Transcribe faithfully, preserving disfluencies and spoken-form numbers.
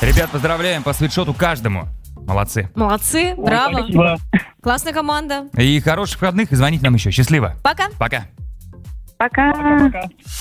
Ребят, поздравляем по свитшоту каждому. Молодцы. Молодцы, браво. Спасибо. Классная команда. И хороших выходных, и звоните нам еще. Счастливо. Пока. Пока. Пока. Пока.